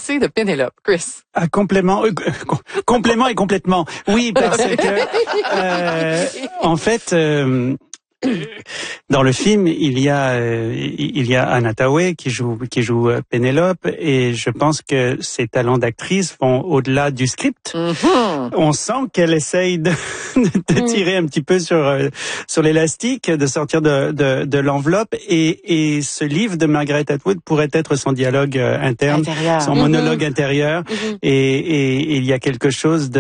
pensez de Pénélope, Chris? Complément et complètement. Oui, parce que en fait, dans le film, il y a Anna Thaoué qui joue Pénélope, et je pense que ses talents d'actrice vont au-delà du script. Mm-hmm. On sent qu'elle essaye de tirer un petit peu sur l'élastique, de sortir de l'enveloppe, et ce livre de Margaret Atwood pourrait être son dialogue interne, son monologue intérieur, et il y a quelque chose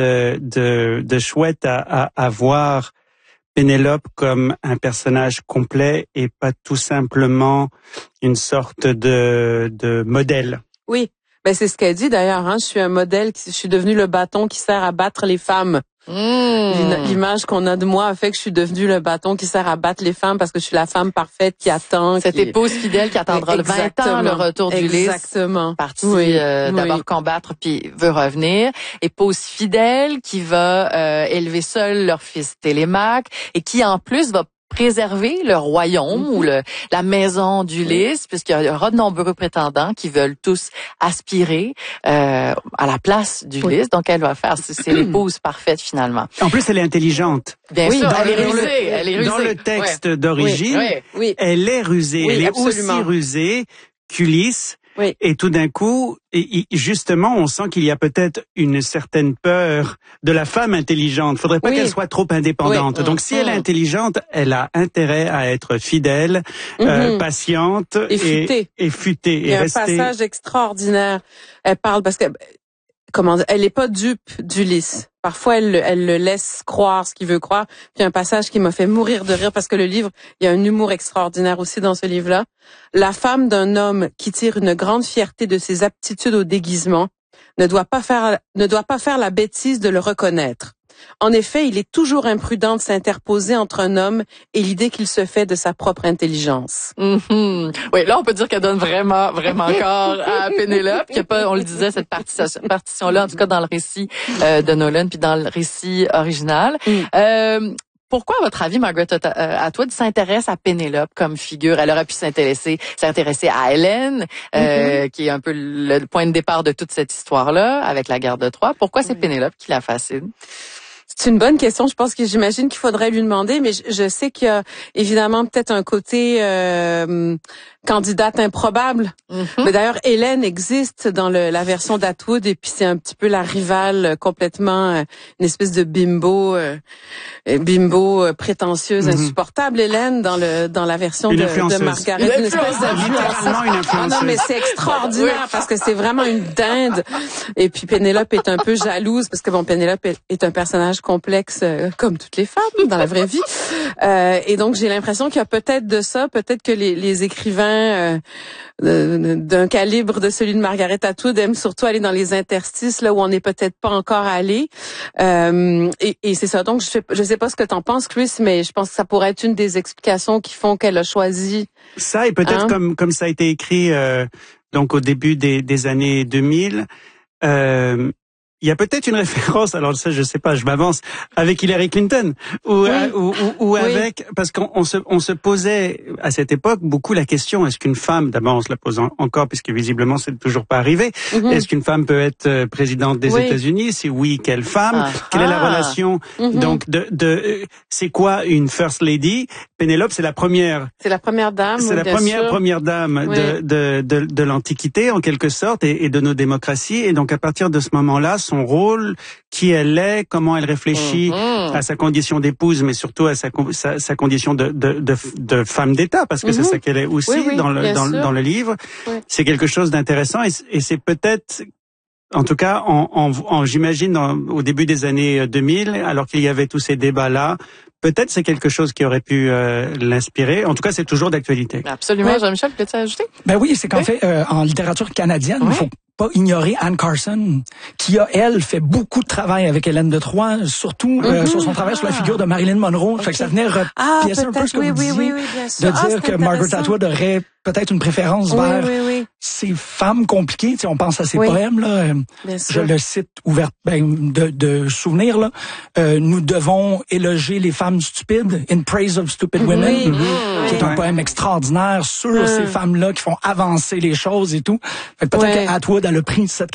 de chouette à voir Pénélope comme un personnage complet et pas tout simplement une sorte de modèle. Oui, ben c'est ce qu'elle dit d'ailleurs. Je suis un modèle, je suis devenu le bâton qui sert à battre les femmes. L'image qu'on a de moi a fait que je suis devenue le bâton qui sert à battre les femmes parce que je suis la femme parfaite qui attend. Cette épouse fidèle qui attendra le 20 ans le retour du Ulysse. Exactement. Partie d'abord combattre puis veut revenir. Épouse fidèle qui va élever seule leur fils Télémaque et qui en plus va préserver le royaume ou la maison d'Ulysse, puisqu'il y aura de nombreux prétendants qui veulent tous aspirer à la place d'Ulysse. Donc, elle va faire, c'est l'épouse parfaite finalement. En plus, elle est intelligente. Bien sûr, elle est rusée. Dans le texte d'origine, elle est rusée. Oui, elle est absolument. aussi rusée qu'Ulysse. Oui. Et tout d'un coup, justement, on sent qu'il y a peut-être une certaine peur de la femme intelligente. Faudrait pas qu'elle soit trop indépendante. Donc, si elle est intelligente, elle a intérêt à être fidèle, patiente et futée. Il y a un passage extraordinaire. Elle parle parce que elle est pas dupe d'Ulysse. Parfois, elle le laisse croire ce qu'il veut croire. Puis il y a un passage qui m'a fait mourir de rire parce que le livre, il y a un humour extraordinaire aussi dans ce livre-là. La femme d'un homme qui tire une grande fierté de ses aptitudes au déguisement ne doit pas faire la bêtise de le reconnaître. En effet, il est toujours imprudent de s'interposer entre un homme et l'idée qu'il se fait de sa propre intelligence. Oui, là, on peut dire qu'elle donne vraiment corps à Pénélope, qu'il n'y a pas, on le disait, cette partition-là, en tout cas dans le récit de Nolan, puis dans le récit original. Pourquoi, à votre avis, Margaret Atwood s'intéresse à Pénélope comme figure? Elle aurait pu s'intéresser à Hélène, qui est un peu le point de départ de toute cette histoire-là, avec la guerre de Troie. Pourquoi c'est Pénélope qui la fascine? C'est une bonne question. J'imagine qu'il faudrait lui demander, mais je sais qu'il y a évidemment peut-être un côté candidate improbable. Mais d'ailleurs, Hélène existe dans la version d'Atwood et puis c'est un petit peu la rivale complètement, une espèce de bimbo prétentieuse, insupportable. Hélène dans la version de Margaret, une espèce d'influenceuse. Non, mais c'est extraordinaire parce que c'est vraiment une dinde. Et puis Pénélope est un peu jalouse parce que Pénélope est un personnage complexe comme toutes les femmes dans la vraie vie. Et donc j'ai l'impression qu'il y a peut-être de ça, peut-être que les écrivains d'un calibre de celui de Margaret Atwood aiment surtout aller dans les interstices là où on n'est peut-être pas encore allé. Et c'est ça. Donc je sais pas ce que t'en penses, Chris, mais je pense que ça pourrait être une des explications qui font qu'elle a choisi ça, et peut-être comme ça a été écrit donc au début des années 2000. Il y a peut-être une référence, alors ça je sais pas, je m'avance, avec Hillary Clinton ou avec, parce qu'on se posait à cette époque beaucoup la question, est-ce qu'une femme, d'abord on se la pose encore puisque visiblement c'est toujours pas arrivé, est-ce qu'une femme peut être présidente des États-Unis? Si oui, quelle femme? Quelle est la relation donc c'est quoi une first lady? Pénélope, c'est la première. C'est la première dame. C'est la première dame de l'Antiquité en quelque sorte et de nos démocraties, et donc à partir de ce moment-là, son rôle, qui elle est, comment elle réfléchit à sa condition d'épouse, mais surtout à sa condition de femme d'État, parce que c'est ça qu'elle est aussi dans le livre. C'est quelque chose d'intéressant et c'est peut-être, en tout cas, j'imagine au début des années 2000, alors qu'il y avait tous ces débats-là, peut-être c'est quelque chose qui aurait pu l'inspirer. En tout cas, c'est toujours d'actualité. Absolument. Jean-Michel, peux-tu ajouter? Ben oui, c'est qu'en fait, en littérature canadienne, il faut pas ignorer Anne Carson, qui a, elle, fait beaucoup de travail avec Hélène de Troie, surtout sur son travail sur la figure de Marilyn Monroe. Fait que ça venait repiécer un peu ce que vous disiez, de dire que Margaret Atwood aurait peut-être une préférence vers ces femmes compliquées. Tu sais, on pense à ses poèmes, là. Je le cite ouvert, de souvenir, là. Nous devons éloger les femmes stupides, In Praise of Stupid Women, qui est un poème extraordinaire sur ces femmes-là qui font avancer les choses et tout. Fait que peut-être qu'Atwood a pris cette